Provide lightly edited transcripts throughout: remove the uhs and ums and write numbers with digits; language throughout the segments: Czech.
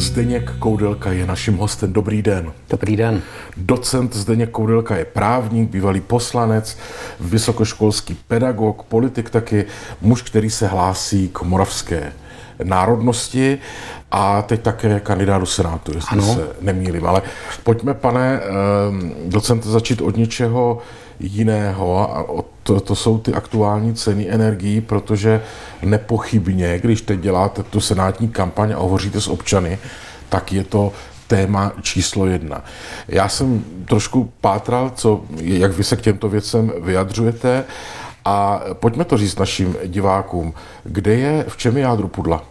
Zdeněk Koudelka je naším hostem. Dobrý den. Dobrý den. Docent Zdeněk Koudelka je právník, bývalý poslanec, vysokoškolský pedagog, politik taky, muž, který se hlásí k moravské národnosti a teď také kandidát do Senátu, jestli se nemýlím. Ale pojďme, pane docente, začít od něčeho jiného a to jsou ty aktuální ceny energií, protože nepochybně, když teď děláte tu senátní kampaň a hovoříte s občany, tak je to téma číslo 1. Já jsem trošku pátral, jak vy se k těmto věcem vyjadřujete a pojďme to říct našim divákům. V čem je jádro pudla?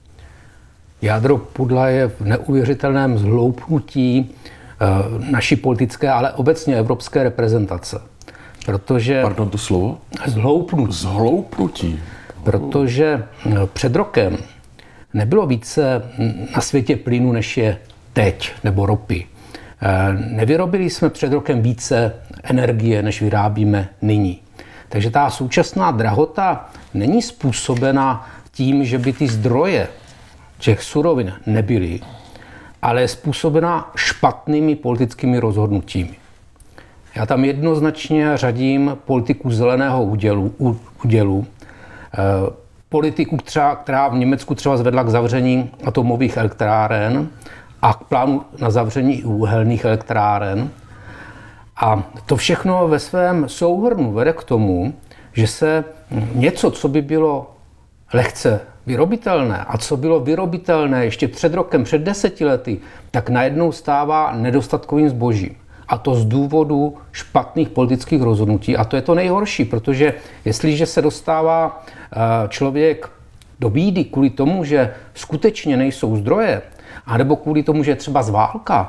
Jádro pudla je v neuvěřitelném zhloupnutí naší politické, ale obecně evropské reprezentace. Protože... Pardon, to slovo? Zhloupnutí. Protože před rokem nebylo více na světě plynu, než je teď, nebo ropy. Nevyrobili jsme před rokem více energie, než vyrábíme nyní. Takže ta současná drahota není způsobena tím, že by ty zdroje těch surovin nebyly, ale je způsobena špatnými politickými rozhodnutími. Já tam jednoznačně řadím politiku zeleného údělu, politiku, která v Německu třeba zvedla k zavření atomových elektráren a k plánu na zavření uhelných elektráren. A to všechno ve svém souhrnu vede k tomu, že se něco, co by bylo lehce vyrobitelné a co bylo vyrobitelné ještě před rokem, před 10 lety, tak najednou stává nedostatkovým zbožím. A to z důvodu špatných politických rozhodnutí. A to je to nejhorší, protože jestliže se dostává člověk do bídy kvůli tomu, že skutečně nejsou zdroje, anebo kvůli tomu, že je třeba válka,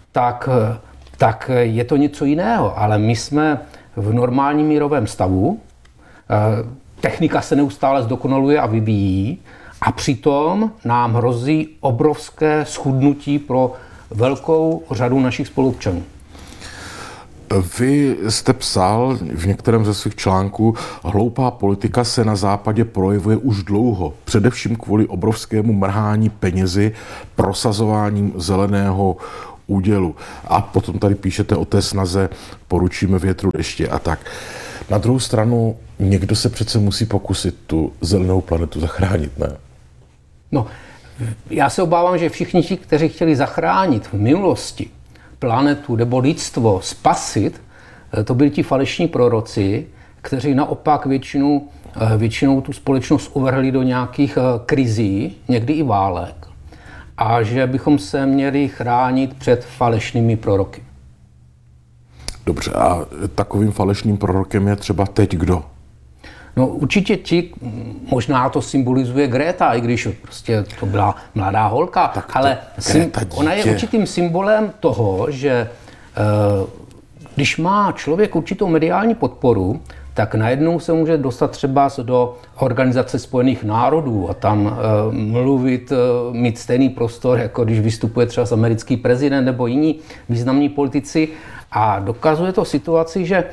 tak je to něco jiného. Ale my jsme v normálním mírovém stavu, technika se neustále zdokonaluje a vyvíjí a přitom nám hrozí obrovské schudnutí pro velkou řadu našich spoluobčanů. Vy jste psal v některém ze svých článků, hloupá politika se na západě projevuje už dlouho, především kvůli obrovskému mrhání penězi, prosazováním zeleného údělu. A potom tady píšete o té snaze poručíme větru, deště a tak. Na druhou stranu, někdo se přece musí pokusit tu zelenou planetu zachránit, ne? No, já se obávám, že všichni ti, kteří chtěli zachránit v minulosti planetu nebo lidstvo, spasit, to byli ti falešní proroci, kteří naopak většinou tu společnost uvrhli do nějakých krizí, někdy i válek. A že bychom se měli chránit před falešnými proroky. Dobře, a takovým falešným prorokem je třeba teď kdo? No určitě možná to symbolizuje Greta, i když prostě to byla mladá holka, ale ona je určitým symbolem toho, že když má člověk určitou mediální podporu, tak najednou se může dostat třeba do Organizace spojených národů a tam mít stejný prostor, jako když vystupuje třeba americký prezident nebo jiní významní politici. A dokazuje to situaci, že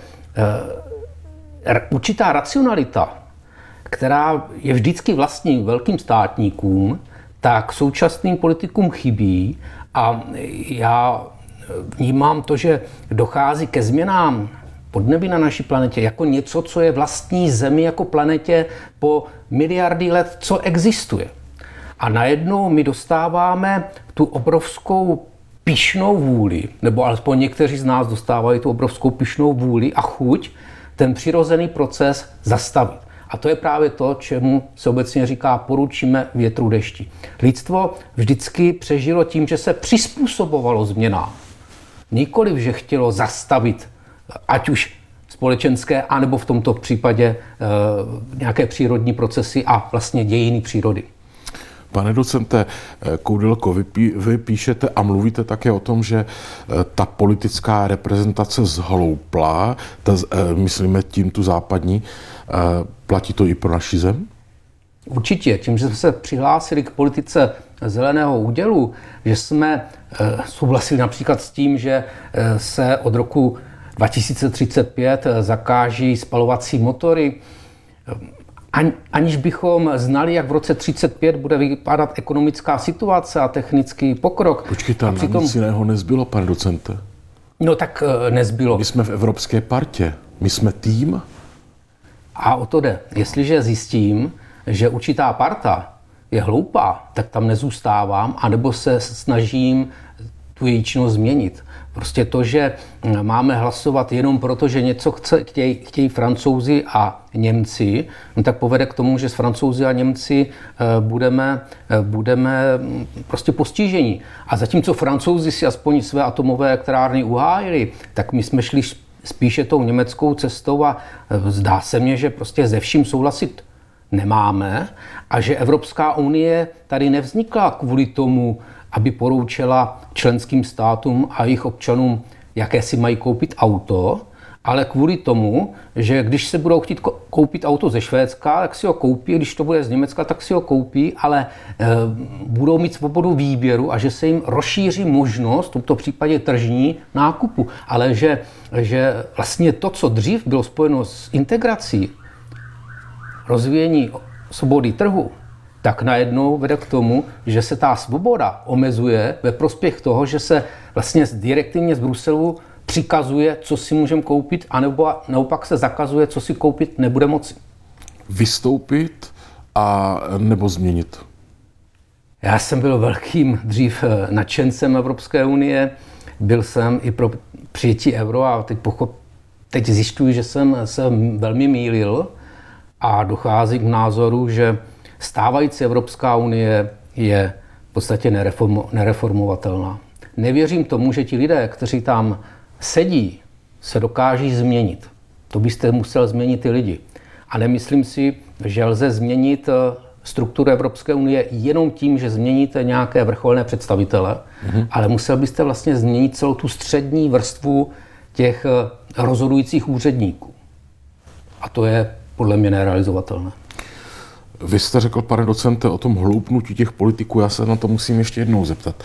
určitá racionalita, která je vždycky vlastní velkým státníkům, tak současným politikům chybí a já vnímám to, že dochází ke změnám podnebí na naší planetě jako něco, co je vlastní Zemi jako planetě po miliardy let, co existuje. A najednou my dostáváme tu obrovskou pyšnou vůli, nebo alespoň někteří z nás dostávají tu obrovskou pyšnou vůli a chuť ten přirozený proces zastavit. A to je právě to, čemu se obecně říká poručíme větru, dešti. Lidstvo vždycky přežilo tím, že se přizpůsobovalo změnám. Nikoliv, že chtělo zastavit ať už společenské, anebo v tomto případě nějaké přírodní procesy a vlastně dějiny přírody. Pane docente Koudelko, vy píšete a mluvíte také o tom, že ta politická reprezentace zhloupla, myslíme tím tu západní, platí to i pro naši zem? Určitě, tím, že jsme se přihlásili k politice zeleného údělu, že jsme souhlasili například s tím, že se od roku 2035 zakáží spalovací motory Aniž bychom znali, jak v roce 1935 bude vypadat ekonomická situace a technický pokrok. Počkejte, a přitom... nic jiného nezbylo, pane docente. No tak nezbylo. My jsme v Evropské partě, my jsme tým. A o to jde. Jestliže zjistím, že určitá parta je hloupá, tak tam nezůstávám, anebo se snažím tu její činnost změnit. Prostě to, že máme hlasovat jenom proto, že něco chtějí Francouzi a Němci, no tak povede k tomu, že s Francouzi a Němci budeme prostě postiženi. A zatímco Francouzi si aspoň své atomové elektrárny uhájili, tak my jsme šli spíše tou německou cestou a zdá se mně, že prostě ze vším souhlasit nemáme a že Evropská unie tady nevznikla kvůli tomu, aby poroučela členským státům a jejich občanům, jaké si mají koupit auto, ale kvůli tomu, že když se budou chtít koupit auto ze Švédska, tak si ho koupí, když to bude z Německa, tak si ho koupí, ale budou mít svobodu výběru a že se jim rozšíří možnost, v tomto případě tržní, nákupu. Ale že vlastně to, co dřív bylo spojeno s integrací, rozvíjení svobody trhu, tak najednou vede k tomu, že se ta svoboda omezuje ve prospěch toho, že se vlastně direktivně z Bruselu přikazuje, co si můžeme koupit, anebo naopak se zakazuje, co si koupit nebude moci. Vystoupit a nebo změnit? Já jsem byl velkým dřív nadšencem Evropské unie, byl jsem i pro přijetí euro a teď zjišťuji, že jsem se velmi mýlil a dochází k názoru, že stávající Evropská unie je v podstatě nereformovatelná. Nevěřím tomu, že ti lidé, kteří tam sedí, se dokáží změnit. To byste musel změnit ty lidi. A nemyslím si, že lze změnit strukturu Evropské unie jenom tím, že změníte nějaké vrcholné představitele, ale musel byste vlastně změnit celou tu střední vrstvu těch rozhodujících úředníků. A to je podle mě nerealizovatelné. Vy jste řekl, pane docente, o tom hloupnutí těch politiků, já se na to musím ještě jednou zeptat.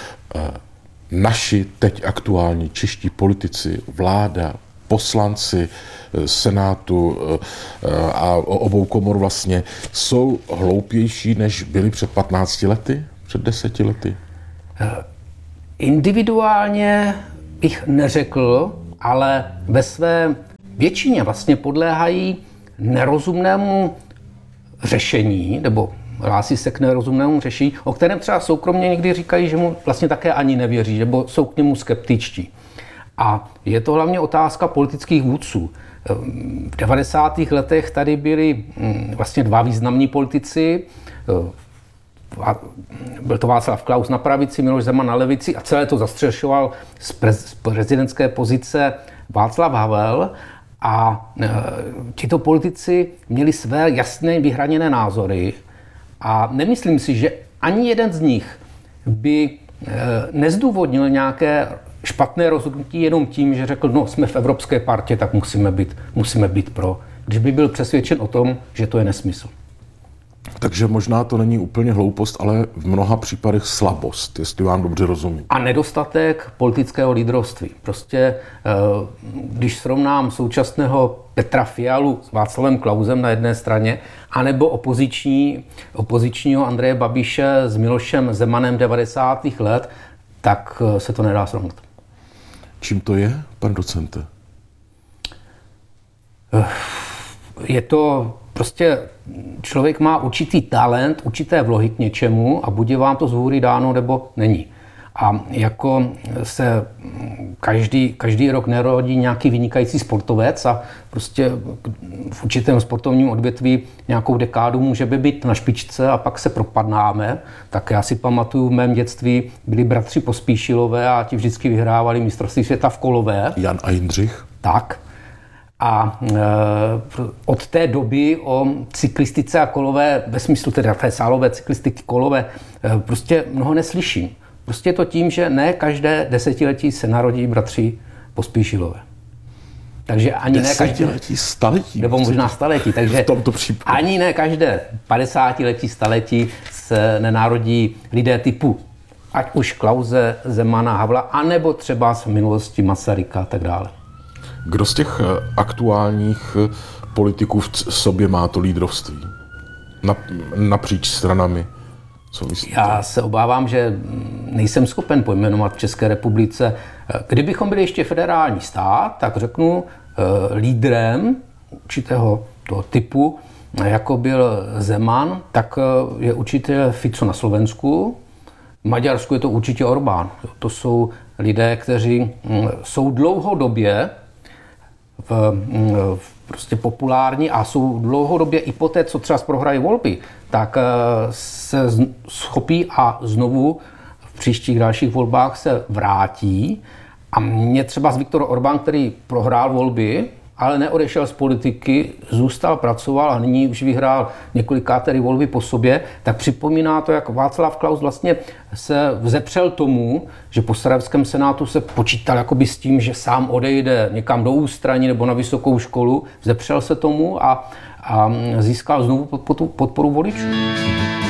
Naši teď aktuální čeští politici, vláda, poslanci Senátu a obou komor vlastně jsou hloupější, než byli před 15 lety, před 10 lety? Individuálně bych neřekl, ale ve své většině vlastně podléhají nerozumnému řešení, nebo hlásí se k nerozumnému řešení, o kterém třeba soukromně někdy říkají, že mu vlastně také ani nevěří, nebo jsou k němu skeptičtí. A je to hlavně otázka politických vůdců. V 90. letech tady byli vlastně dva významní politici. Byl to Václav Klaus na pravici, Miloš Zeman na levici a celé to zastřešoval z prezidentské pozice Václav Havel. A tito politici měli své jasné vyhraněné názory a nemyslím si, že ani jeden z nich by nezdůvodnil nějaké špatné rozhodnutí jenom tím, že řekl, no jsme v Evropské partě, tak musíme být pro, když by byl přesvědčen o tom, že to je nesmysl. Takže možná to není úplně hloupost, ale v mnoha případech slabost, jestli vám dobře rozumím. A nedostatek politického lídrovství. Prostě, když srovnám současného Petra Fialu s Václavem Klausem na jedné straně, anebo opozičního Andreje Babiše s Milošem Zemanem 90. let, tak se to nedá srovnat. Čím to je, pan docente? Je to prostě, člověk má určitý talent, určité vlohy k něčemu a buď je vám to z hůry dáno, nebo není. A jako se každý rok nerodí nějaký vynikající sportovec a prostě v určitém sportovním odvětví nějakou dekádu může být na špičce a pak se propadnáme. Tak já si pamatuju, v mém dětství byli bratři Pospíšilové a ti vždycky vyhrávali mistrovství světa v kolové. Jan a Jindřich. Tak. A od té doby o cyklistice a kolové, ve smyslu teda té sálové cyklistiky kolové, prostě mnoho neslyším. Prostě je to tím, že ne každé desetiletí se narodí bratři Pospíšilové. Takže ani desetiletí, staletí. Nebo možná staletí. Takže v tomto případě. Ani ne každé 50letí, staletí se nenarodí lidé typu ať už Klause, Zemana, Havla, anebo třeba z minulosti Masaryka a tak dále. Kdo z těch aktuálních politiků v sobě má to lídrovství? Napříč stranami? Co myslíte? Já se obávám, že nejsem schopen pojmenovat v České republice. Kdybychom byli ještě federální stát, tak řeknu lídrem určitého toho typu, jako byl Zeman, tak je určitě Fico na Slovensku. V Maďarsku je to určitě Orbán. To jsou lidé, kteří jsou dlouhodobě prostě populární a jsou dlouhodobě i poté, co třeba prohrají volby, tak se schopí a znovu v příštích dalších volbách se vrátí. A mě třeba z Viktor Orbán, který prohrál volby, ale neodešel z politiky, zůstal, pracoval a nyní už vyhrál několikáté volby po sobě, tak připomíná to, jak Václav Klaus vlastně se vzepřel tomu, že po Sarajevském senátu se počítal jakoby s tím, že sám odejde někam do ústraní nebo na vysokou školu, vzepřel se tomu a získal znovu podporu voličů.